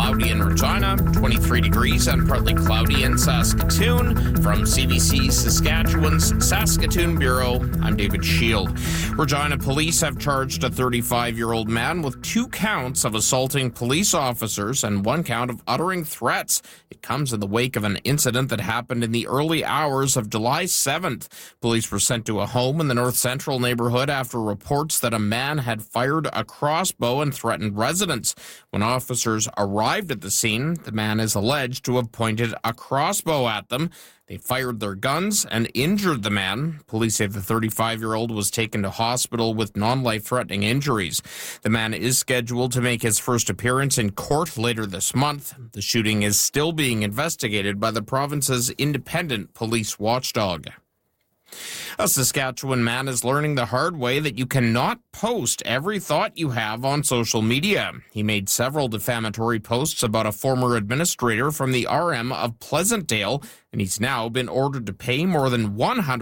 cloudy in Regina, 23 degrees and partly cloudy in Saskatoon. From CBC Saskatchewan's Saskatoon Bureau, I'm David Shield. Regina police have charged a 35-year-old man with 2 counts of assaulting police officers and 1 count of uttering threats. It comes in the wake of an incident that happened in the early hours of July 7th. Police were sent to a home in the North Central neighborhood after reports that a man had fired a crossbow and threatened residents. When officers arrived at the scene, the man is alleged to have pointed a crossbow at them. They fired their guns and injured the man. Police say the 35-year-old was taken to hospital with non-life-threatening injuries. The man is scheduled to make his first appearance in court later this month. The shooting is still being investigated by the province's independent police watchdog. A Saskatchewan man is learning the hard way that you cannot post every thought you have on social media. He made several defamatory posts about a former administrator from the RM of Pleasantdale, and he's now been ordered to pay more than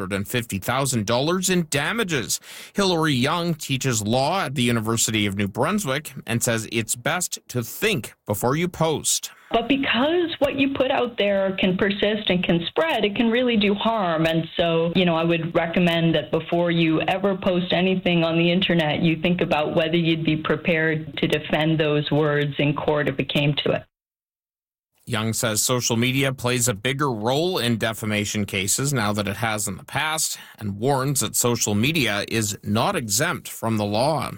$150,000 in damages. Hilary Young teaches law at the University of New Brunswick and says it's best to think before you post. But because what you put out there can persist and can spread, it can really do harm. And so, I would recommend that before you ever post anything on the internet, you think about whether you'd be prepared to defend those words in court if it came to it. Young says social media plays a bigger role in defamation cases now than it has in the past, and warns that social media is not exempt from the law.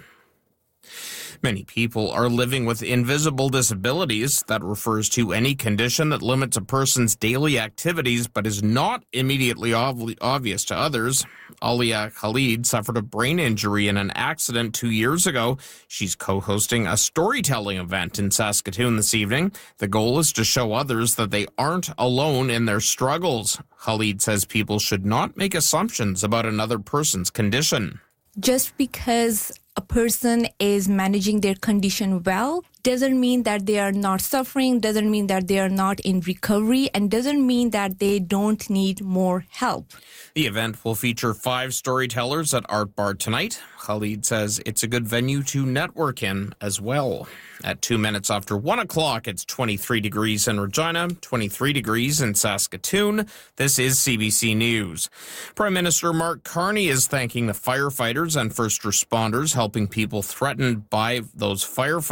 Many people are living with invisible disabilities. That refers to any condition that limits a person's daily activities but is not immediately obvious to others. Alia Khalid suffered a brain injury in an accident 2 years ago. She's co-hosting a storytelling event in Saskatoon this evening. The goal is to show others that they aren't alone in their struggles. Khalid says people should not make assumptions about another person's condition. Just because a person is managing their condition well doesn't mean that they are not suffering, doesn't mean that they are not in recovery, and doesn't mean that they don't need more help. The event will feature 5 storytellers at Art Bar tonight. Khalid says it's a good venue to network in as well. At 2 minutes after 1 o'clock, it's 23 degrees in Regina, 23 degrees in Saskatoon. This is CBC News. Prime Minister Mark Carney is thanking the firefighters and first responders helping people threatened by those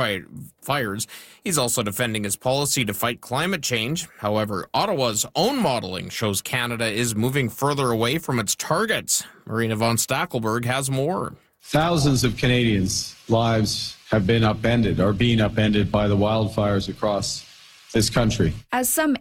fires. He's also defending his policy to fight climate change. However, Ottawa's own modeling shows Canada is moving further away from its targets. Marina von Stackelberg has more. Thousands of Canadians' lives have been upended, are being upended by the wildfires across this country. As some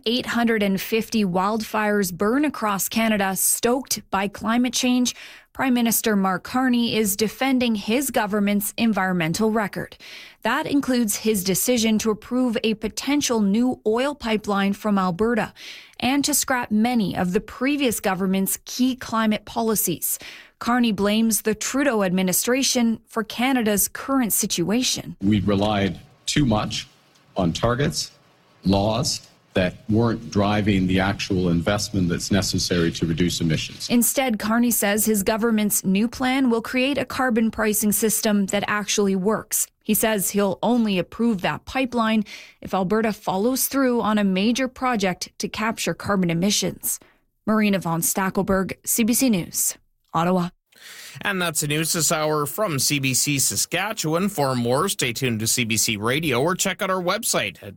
850 wildfires burn across Canada, stoked by climate change, Prime Minister Mark Carney is defending his government's environmental record. That includes his decision to approve a potential new oil pipeline from Alberta and to scrap many of the previous government's key climate policies. Carney blames the Trudeau administration for Canada's current situation. We relied too much on targets, laws that weren't driving the actual investment that's necessary to reduce emissions. Instead, Carney says his government's new plan will create a carbon pricing system that actually works. He says he'll only approve that pipeline if Alberta follows through on a major project to capture carbon emissions. Marina von Stackelberg, CBC News, Ottawa. And that's the news this hour from CBC Saskatchewan. For more, stay tuned to CBC Radio or check out our website at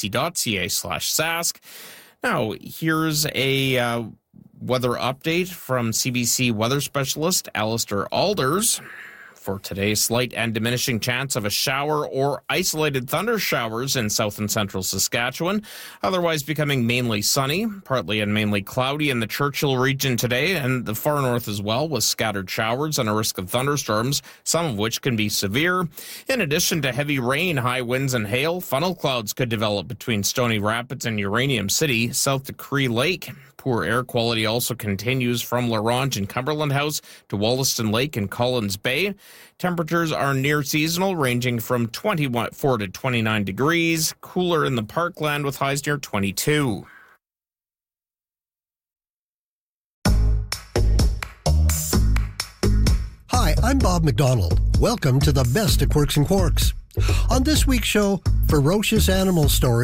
cbc.ca/sask. Now, here's a weather update from CBC weather specialist Alistair Alders. For today, slight and diminishing chance of a shower or isolated thunder showers in south and central Saskatchewan. Otherwise becoming mainly sunny, partly and mainly cloudy in the Churchill region today and the far north as well, with scattered showers and a risk of thunderstorms, some of which can be severe. In addition to heavy rain, high winds and hail, funnel clouds could develop between Stony Rapids and Uranium City, south to Cree Lake. Poor air quality also continues from La Ronge and Cumberland House to Wollaston Lake and Collins Bay. Temperatures are near seasonal, ranging from 24 to 29 degrees. Cooler in the Parkland with highs near 22. Hi, I'm Bob McDonald. Welcome to the best of Quirks and Quarks. On this week's show, ferocious animal stories.